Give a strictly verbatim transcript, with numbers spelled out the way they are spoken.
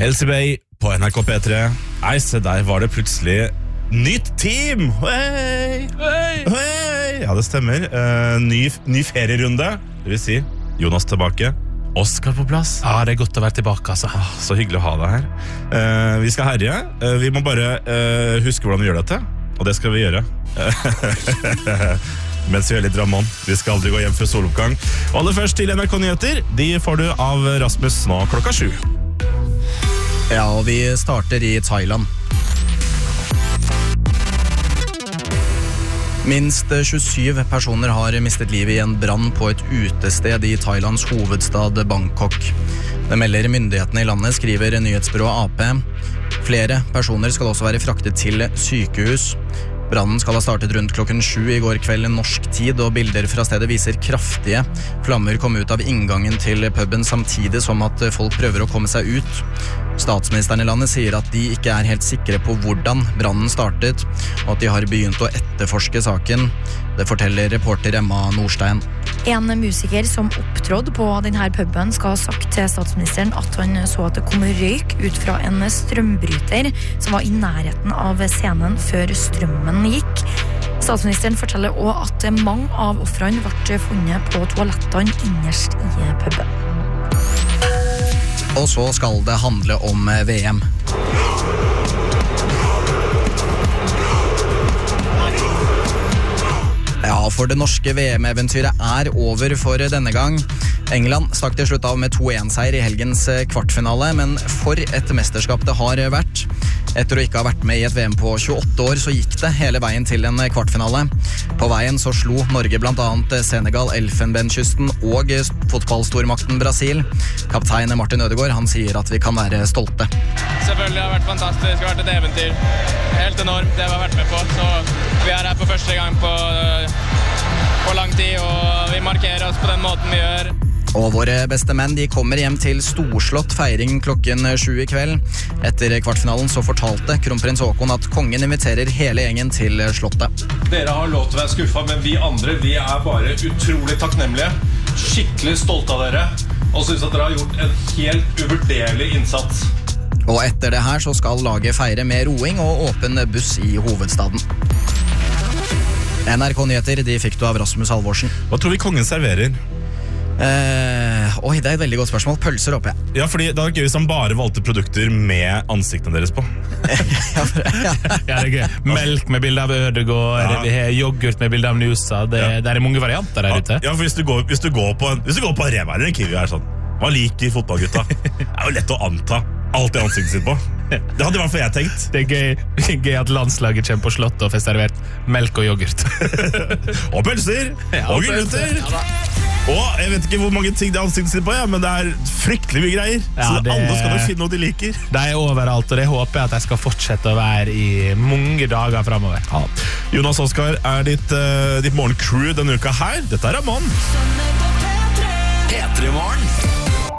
Elsie Bay på N R K P tre. Nei, se der var det plutselig nytt team. Hei, hei, hei. Ja, det stemmer. uh, ny, ny ferierunde. Det vil si, Jonas tilbake, Oskar på plass. Ja, det er godt å være tilbake, altså. ah, Så hyggelig å ha deg her. uh, Vi skal herje. uh, Vi må bare uh, huske hvordan vi gjør dette. Og det skal vi gjøre mens vi er litt Ramon. Vi skal aldri gå hjem før soloppgang. Og aller først til N R K Nyheter. De får du av Rasmus nå klokka sju. Ja, og vi starter i Thailand. Minst tjuesju personer har mistet livet i en brann på et utested i Thailands hovedstad Bangkok. Det melder myndighetene i landet, skriver nyhetsbyrået A P. Flere personer skal også være fraktet til sykehus. Brannen skal ha startet rundt klokken sju i går kveld norsk tid, og bilder fra stedet viser kraftige flammer komme ut av inngangen til puben samtidig som at folk prøver å komme seg ut. Statsministeren i landet sier at de ikke er helt sikre på hvordan brannen startet, og at de har begynt å etterforske saken. Det forteller reporter Emma Nordstein. En musiker som opptrådde på denne puben skal ha sagt til statsministeren at han så at det kom røyk ut fra en strømbryter som var i nærheten av scenen før strømmen gikk. Statsministeren forteller også at mange av ofrene ble funnet på toalettene innerst i puben. Og så skal det handle om V M. Ja, for det norske V M-eventyret er over for denne gang. England stakk til slutt av med to en-seier i helgens kvartfinale, men for et mesterskap det har vært. Etter å ikke ha vært med i et V M på tjueåtte år, så gikk det hele veien til en kvartfinale. På veien så slo Norge blant annet Senegal, Elfenbenskysten og fotballstormakten Brasil. Kaptein Martin Ødegaard, han sier at vi kan være stolte. Selvfølgelig har det vært fantastisk, det har vært et eventyr. Helt enormt det vi har vært med på, så vi er her for første gang på, på lang tid, og vi markerer oss på den måten vi gjør. Og våre beste menn, de kommer hjem til storslått feiring klokken sju i kveld. Etter kvartfinalen så fortalte kronprins Haakon at kongen inviterer hele gjengen til slottet. Dere har lov til å være skuffet, men vi andre, vi er bare utrolig takknemlige. Skikkelig stolte av dere, og synes at dere har gjort en helt uvurderlig innsats. Og etter det her så skal laget feire med roing og åpen buss i hovedstaden. N R K Nyheter, de fikk du av Rasmus Halvorsen. Hva tror vi kongen serverer? Eh, oi, det er et veldig godt spørsmål. Pølser, håper jeg. Ja, fordi det er gøy hvis han bare valgte produkter med ansiktene deres på. Ja, det er gøy. Melk med bilde av Ødegaard, ja. Vi har yoghurt med bilde av Nusa. Det, ja. Det er mange varianter der ute. Ja, for hvis du går, hvis du går på en, hvis du går på en Rema eller en Kiwi er sånn, hva liker fotballgutta? Det er jo lett å anta alt i ansiktet sitt på. Det hadde i hvert fall jeg tenkt. Det er gøy, det er gøy at landslaget kommer på slottet og får servert melk og yoghurt. Og pølser, ja, og gulrøtter. Ja, og jeg vet ikke hvor mange ting det er ansiktet sitt på, ja, men det er fryktelig mye greier. Ja, så det, alle skal nok finne noe de liker. Det er overalt, og det håper jeg at jeg skal fortsette å være i mange dager fremover. Ja. Jonas Oskar er ditt, uh, ditt morgencrew denne uka her. Dette er Ramon. P tre Morgen.